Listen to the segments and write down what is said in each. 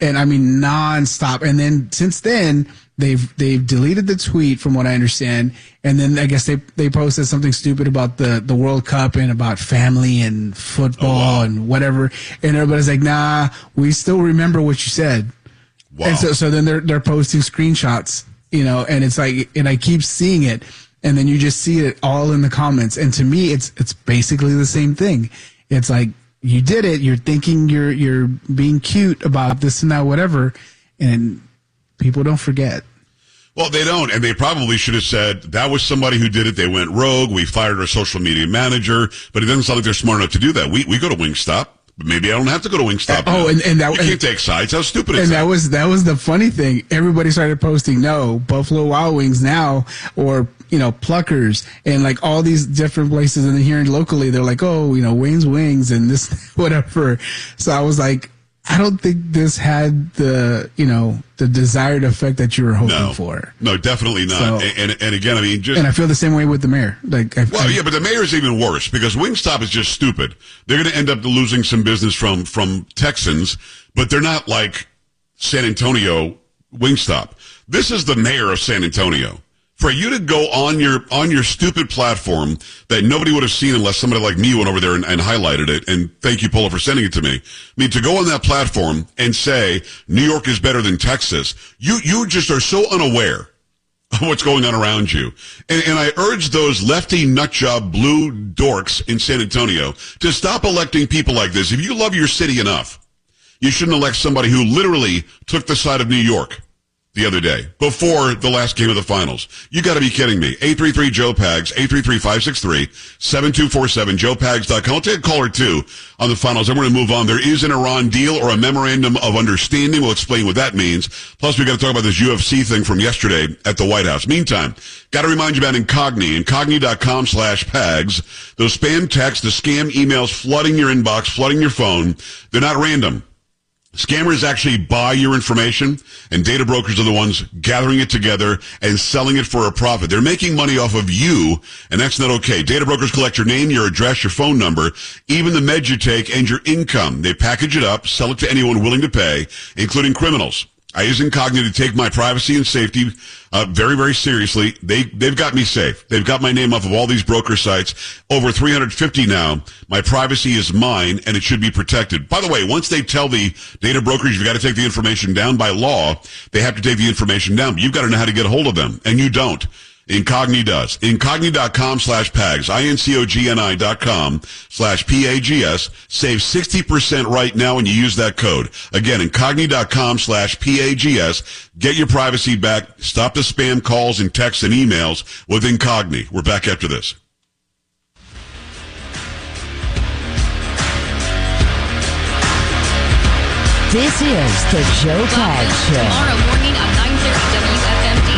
And I mean, nonstop. And then since then, they've deleted the tweet from what I understand. And then I guess they posted something stupid about the World Cup and about family and football and whatever. And everybody's like, nah, we still remember what you said. Wow. And so then they're posting screenshots, and it's like, and I keep seeing it. And then you just see it all in the comments. And to me, it's basically the same thing. It's like, you did it. You're thinking you're being cute about this and that, whatever, and people don't forget. Well, they don't, and they probably should have said that was somebody who did it. They went rogue. We fired our social media manager, but it doesn't sound like they're smart enough to do that. We go to Wingstop, but maybe I don't have to go to Wingstop. You can't take sides. How stupid is that? And that was the funny thing. Everybody started posting, no, Buffalo Wild Wings now, or Pluckers, and like all these different places. And then here locally, they're like, oh, Wayne's Wings and this, whatever. So I was like, I don't think this had the desired effect that you were hoping for. No, definitely not. So, and again, I mean, and I feel the same way with the mayor. But the mayor's even worse because Wingstop is just stupid. They're going to end up losing some business from Texans, but they're not like San Antonio Wingstop. This is the mayor of San Antonio. For you to go on your stupid platform that nobody would have seen unless somebody like me went over there and highlighted it, and thank you, Polo, for sending it to me. I mean, to go on that platform and say New York is better than Texas, you just are so unaware of what's going on around you. And I urge those lefty nutjob blue dorks in San Antonio to stop electing people like this. If you love your city enough, you shouldn't elect somebody who literally took the side of New York the other day, before the last game of the finals. You got to be kidding me. 833-JOE-PAGS, 833-563-7247, joepags.com. I'll take a call or two on the finals. I'm going to move on. There is an Iran deal or a memorandum of understanding. We'll explain what that means. Plus, we got to talk about this UFC thing from yesterday at the White House. Meantime, got to remind you about Incogni, incogni.com/PAGS. Those spam texts, the scam emails flooding your inbox, flooding your phone, they're not random. Scammers actually buy your information, and data brokers are the ones gathering it together and selling it for a profit. They're making money off of you, and that's not okay. Data brokers collect your name, your address, your phone number, even the meds you take, and your income. They package it up, sell it to anyone willing to pay, including criminals. I use Incogni to take my privacy and safety very, very seriously. They've got me safe. They've got my name off of all these broker sites. Over 350 now. My privacy is mine, and it should be protected. By the way, once they tell the data brokers you've got to take the information down by law, they have to take the information down. But you've got to know how to get a hold of them, and you don't. Incogni does. Incogni.com/PAGS, INCOGNI.com/PAGS. Save 60% right now when you use that code. Again, Incogni.com/PAGS. Get your privacy back. Stop the spam calls and texts and emails with Incogni. We're back after this. This is the Joe Pags Show. Tomorrow morning at 9:30 WFMD.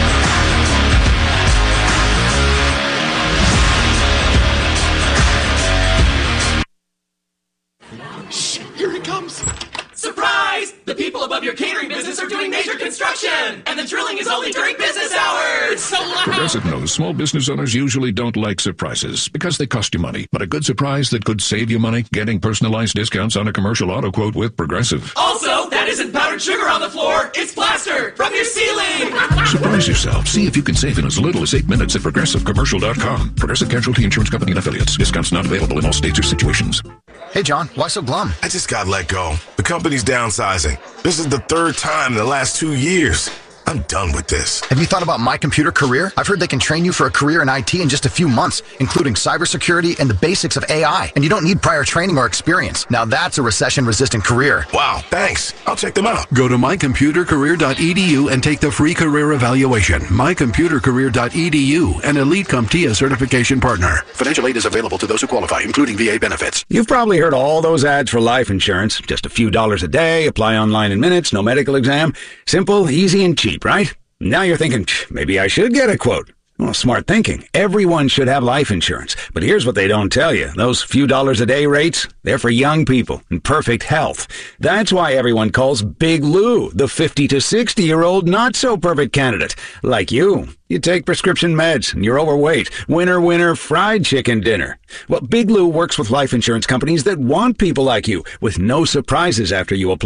Here he comes. Surprise! The people above your catering business are doing major construction, and the drilling is only during business hours. It's so loud. Progressive knows small business owners usually don't like surprises because they cost you money. But a good surprise that could save you money, getting personalized discounts on a commercial auto quote with Progressive. Also, that isn't powdered sugar on the floor. It's plaster from your ceiling. Surprise yourself. See if you can save in as little as 8 minutes at ProgressiveCommercial.com. Progressive Casualty Insurance Company and Affiliates. Discounts not available in all states or situations. Hey, John, why so glum? I just got let go. The company's downsizing. This is the third time in the last 2 years. I'm done with this. Have you thought about My Computer Career? I've heard they can train you for a career in IT in just a few months, including cybersecurity and the basics of AI. And you don't need prior training or experience. Now that's a recession-resistant career. Wow, thanks. I'll check them out. Go to mycomputercareer.edu and take the free career evaluation. Mycomputercareer.edu, an Elite CompTIA certification partner. Financial aid is available to those who qualify, including VA benefits. You've probably heard all those ads for life insurance. Just a few dollars a day, apply online in minutes, no medical exam. Simple, easy, and cheap, right? Now you're thinking, maybe I should get a quote. Well, smart thinking. Everyone should have life insurance. But here's what they don't tell you. Those few dollars a day rates, they're for young people in perfect health. That's why everyone calls Big Lou the 50 to 60-year-old not-so-perfect candidate. Like you. You take prescription meds and you're overweight. Winner, winner, fried chicken dinner. Well, Big Lou works with life insurance companies that want people like you with no surprises after you apply.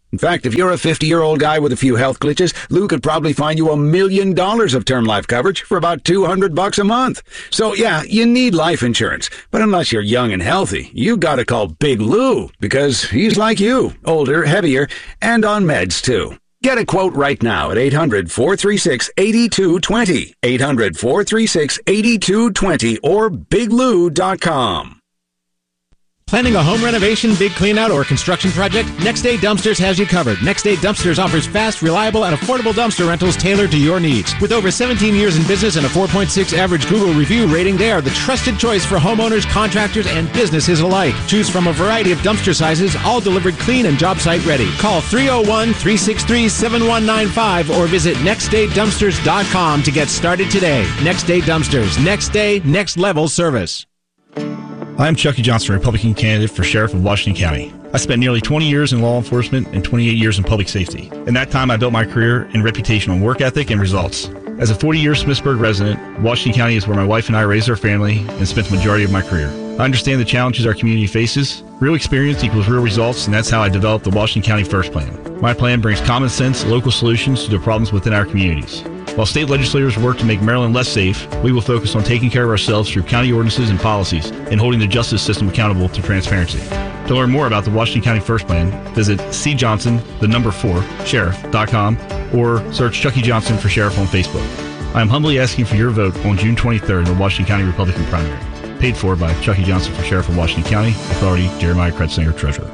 In fact, if you're a 50-year-old guy with a few health glitches, Lou could probably find you $1 million of term life coverage for about $200 a month. So yeah, you need life insurance. But unless you're young and healthy, you gotta call Big Lou, because he's like you, older, heavier, and on meds too. Get a quote right now at 800-436-8220, 800-436-8220, or biglou.com. Planning a home renovation, big cleanout, or construction project? Next Day Dumpsters has you covered. Next Day Dumpsters offers fast, reliable, and affordable dumpster rentals tailored to your needs. With over 17 years in business and a 4.6 average Google review rating, they are the trusted choice for homeowners, contractors, and businesses alike. Choose from a variety of dumpster sizes, all delivered clean and job site ready. Call 301-363-7195 or visit nextdaydumpsters.com to get started today. Next Day Dumpsters. Next Day, next level service. I'm Chucky Johnson, Republican candidate for Sheriff of Washington County. I spent nearly 20 years in law enforcement and 28 years in public safety. In that time, I built my career and reputation on work ethic and results. As a 40-year Smithsburg resident, Washington County is where my wife and I raised our family and spent the majority of my career. I understand the challenges our community faces. Real experience equals real results, and that's how I developed the Washington County First Plan. My plan brings common sense, local solutions to the problems within our communities. While state legislators work to make Maryland less safe, we will focus on taking care of ourselves through county ordinances and policies and holding the justice system accountable through transparency. To learn more about the Washington County First Plan, visit cjohnson4sheriff.com or search Chucky Johnson for Sheriff on Facebook. I am humbly asking for your vote on June 23rd in the Washington County Republican primary. Paid for by Chucky Johnson for Sheriff of Washington County. Authority, Jeremiah Kretzinger, Treasurer.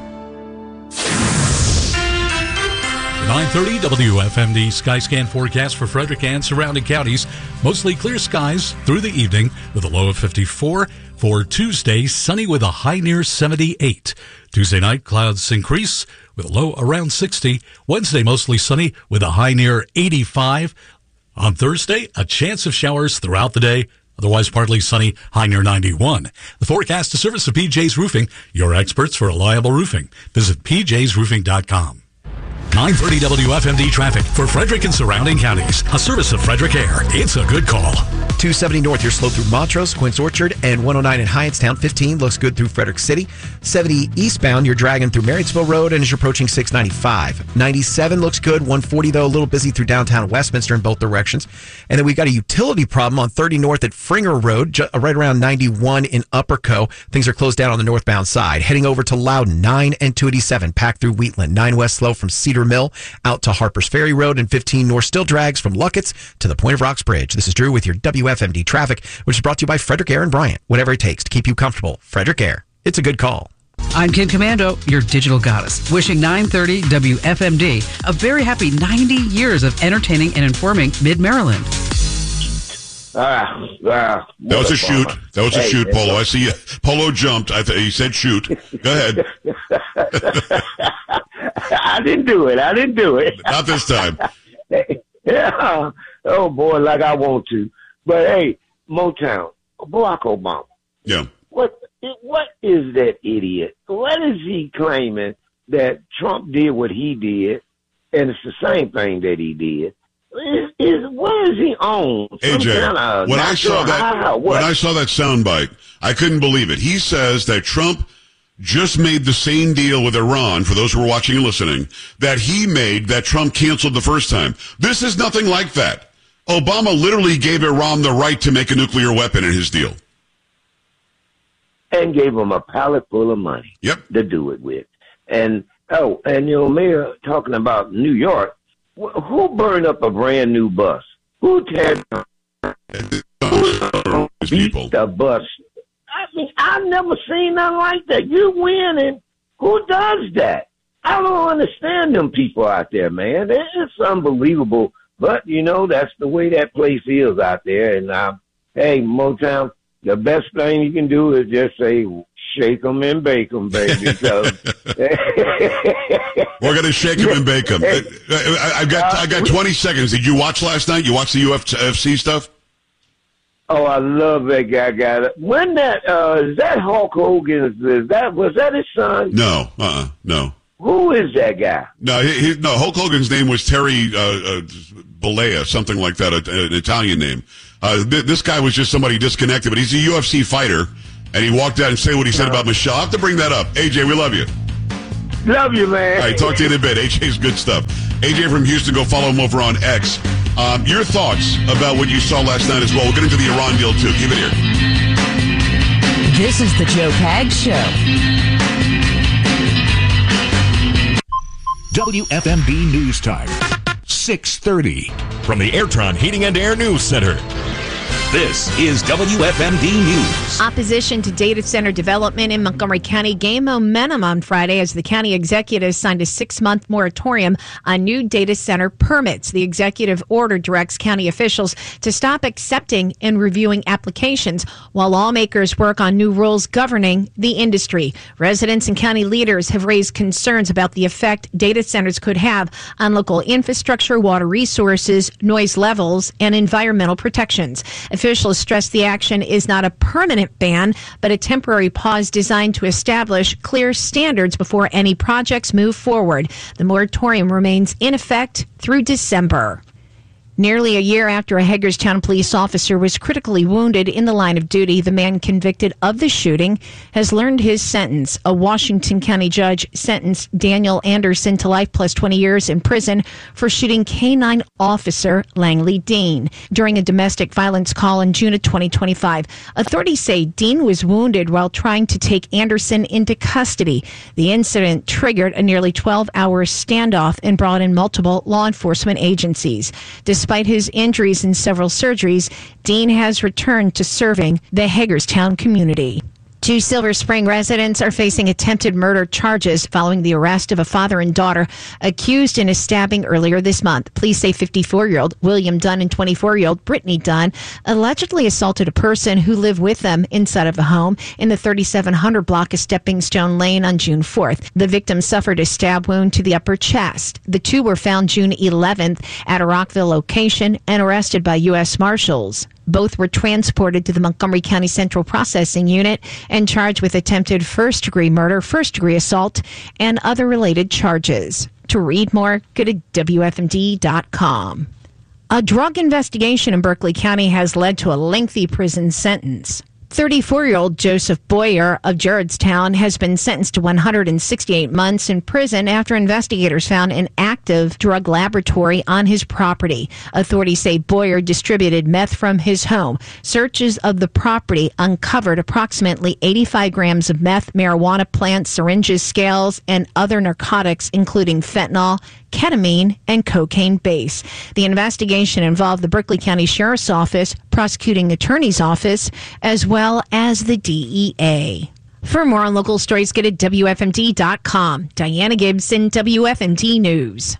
9:30 WFMD Skyscan forecast for Frederick and surrounding counties. Mostly clear skies through the evening with a low of 54. For Tuesday, sunny with a high near 78. Tuesday night, clouds increase with a low around 60. Wednesday, mostly sunny with a high near 85. On Thursday, a chance of showers throughout the day. Otherwise, partly sunny, high near 91. The forecast is service of PJ's Roofing, your experts for reliable roofing. Visit pjsroofing.com. 9:30 WFMD traffic for Frederick and surrounding counties. A service of Frederick Air. It's a good call. 270 north, you're slow through Montrose, Quince Orchard, and 109 in Hyattstown. 15 looks good through Frederick City. 70 eastbound, you're dragging through Marysville Road and as you're approaching 695. 97 looks good. 140, though, a little busy through downtown Westminster in both directions. And then we've got a utility problem on 30 north at Fringer Road, right around 91 in Upperco. Things are closed down on the northbound side. Heading over to Loudon, 9 and 287, packed through Wheatland. 9 west slow from Cedar Mill out to Harpers Ferry Road, and 15 north still drags from Luckett's to the Point of Rocks Bridge. This is Drew with your WFMD traffic, which is brought to you by Frederick Air and Bryant. Whatever it takes to keep you comfortable. Frederick Air. It's a good call. I'm Kim Commando, your digital goddess, wishing 930 WFMD a very happy 90 years of entertaining and informing Mid-Maryland. That was a shoot. That was a shoot, Polo. I see you. Polo jumped. He said shoot. Go ahead. I didn't do it. Not this time. Yeah. Oh, boy, like I want to. But, hey, Motown, Barack Obama. Yeah. What is that idiot? What is he claiming that Trump did what he did, and it's the same thing that he did? What is he on? AJ, when I saw that soundbite, I couldn't believe it. He says that Trump just made the same deal with Iran, for those who are watching and listening, that he made that Trump canceled the first time. This is nothing like that. Obama literally gave Iran the right to make a nuclear weapon in his deal. And gave him a pallet full of money to do it with. And Mayor, talking about New York, who burned up a brand new bus? Who teared the bus? I mean, I've never seen nothing like that. You winning. Who does that? I don't understand them people out there, man. It's unbelievable. But, that's the way that place is out there. And, hey, Motown, the best thing you can do is just say, shake them and bake them, baby. So. We're going to shake them and bake them. I got 20 seconds. Did you watch last night? You watched the UFC stuff? Oh, I love that guy. When is that Hulk Hogan? Was that his son? No, no. Who is that guy? No, Hulk Hogan's name was Terry Bollea, something like that, an Italian name. This guy was just somebody disconnected, but he's a UFC fighter, and he walked out and said what he said about Michelle. I'll have to bring that up. AJ, we love you. Love you, man. All right, talk to you in a bit. AJ's good stuff. AJ from Houston, go follow him over on X. Your thoughts about what you saw last night as well. We'll get into the Iran deal, too. Keep it here. This is the Joe Pags Show. WFMD News Time, 6:30. From the Airtron Heating and Air News Center. This is WFMD News. Opposition to data center development in Montgomery County gained momentum on Friday as the county executive signed a 6-month moratorium on new data center permits. The executive order directs county officials to stop accepting and reviewing applications while lawmakers work on new rules governing the industry. Residents and county leaders have raised concerns about the effect data centers could have on local infrastructure, water resources, noise levels, and environmental protections. Officials stress the action is not a permanent ban, but a temporary pause designed to establish clear standards before any projects move forward. The moratorium remains in effect through December. Nearly a year after a Hagerstown police officer was critically wounded in the line of duty, the man convicted of the shooting has learned his sentence. A Washington County judge sentenced Daniel Anderson to life plus 20 years in prison for shooting K-9 officer Langley Dean during a domestic violence call in June of 2025. Authorities say Dean was wounded while trying to take Anderson into custody. The incident triggered a nearly 12-hour standoff and brought in multiple law enforcement agencies. Despite his injuries and several surgeries, Dean has returned to serving the Hagerstown community. 2 Silver Spring residents are facing attempted murder charges following the arrest of a father and daughter accused in a stabbing earlier this month. Police say 54-year-old William Dunn and 24-year-old Brittany Dunn allegedly assaulted a person who lived with them inside of a home in the 3700 block of Stepping Stone Lane on June 4th. The victim suffered a stab wound to the upper chest. The two were found June 11th at a Rockville location and arrested by U.S. Marshals. Both were transported to the Montgomery County Central Processing Unit and charged with attempted first-degree murder, first-degree assault, and other related charges. To read more, go to WFMD.com. A drug investigation in Berkeley County has led to a lengthy prison sentence. 34-year-old Joseph Boyer of Gerardstown has been sentenced to 168 months in prison after investigators found an active drug laboratory on his property. Authorities say Boyer distributed meth from his home. Searches of the property uncovered approximately 85 grams of meth, marijuana plants, syringes, scales, and other narcotics, including fentanyl, ketamine, and cocaine base. The investigation involved the Berkeley County Sheriff's Office, Prosecuting Attorney's Office, as well as the DEA. For more on local stories, go to WFMD.com. Diana Gibson, WFMD News.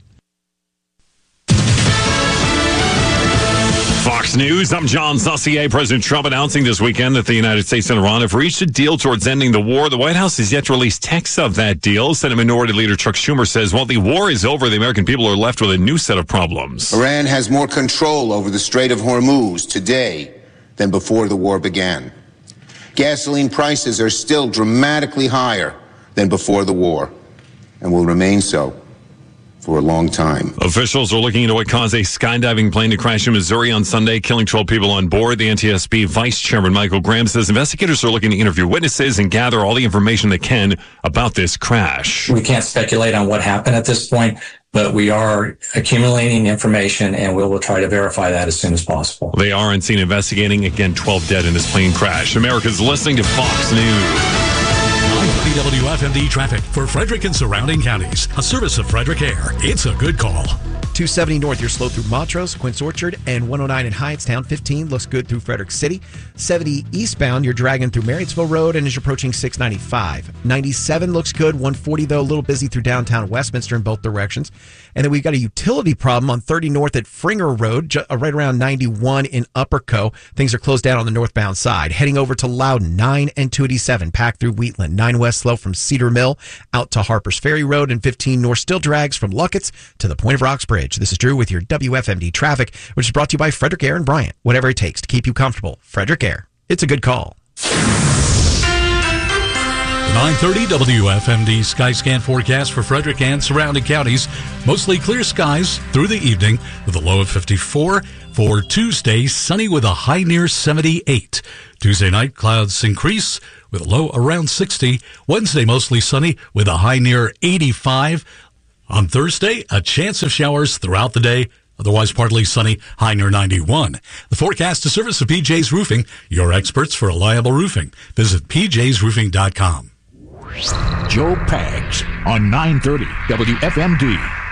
Fox News, I'm John Saucier. President Trump announcing this weekend that the United States and Iran have reached a deal towards ending the war. The White House has yet to release text of that deal. Senate Minority Leader Chuck Schumer says while the war is over, the American people are left with a new set of problems. Iran has more control over the Strait of Hormuz today than before the war began. Gasoline prices are still dramatically higher than before the war and will remain so for a long time. Officials are looking into what caused a skydiving plane to crash in Missouri on Sunday, killing 12 people on board. The NTSB Vice Chairman Michael Graham says investigators are looking to interview witnesses and gather all the information they can about this crash. We can't speculate on what happened at this point, but we are accumulating information and we will try to verify that as soon as possible. They are on scene investigating. Again, 12 dead in this plane crash. America's listening to Fox News. WFMD traffic for Frederick and surrounding counties. A service of Frederick Air. It's a good call. 270 north, you're slow through Montrose, Quince Orchard, and 109 in Hyattstown. 15 looks good through Frederick City. 70 eastbound, you're dragging through Marysville Road and as you're approaching 695. 97 looks good. 140, though, a little busy through downtown Westminster in both directions. And then we've got a utility problem on 30 north at Fringer Road, right around 91 in Upperco. Things are closed down on the northbound side. Heading over to Loudon, 9 and 287, packed through Wheatland. 9 west slow from Cedar Mill out to Harpers Ferry Road, and 15 north still drags from Luckett's to the Point of Rocks Bridge. This is Drew with your WFMD traffic, which is brought to you by Frederick Air and Bryant. Whatever it takes to keep you comfortable. Frederick Air. It's a good call. 9:30 WFMD Skyscan forecast for Frederick and surrounding counties. Mostly clear skies through the evening with a low of 54. For Tuesday, sunny with a high near 78. Tuesday night, clouds increase with a low around 60. Wednesday, mostly sunny with a high near 85. On Thursday, a chance of showers throughout the day. Otherwise, partly sunny, high near 91. The forecast is service of PJ's Roofing, your experts for reliable roofing. Visit pjsroofing.com. Joe Pags on 930 WFMD.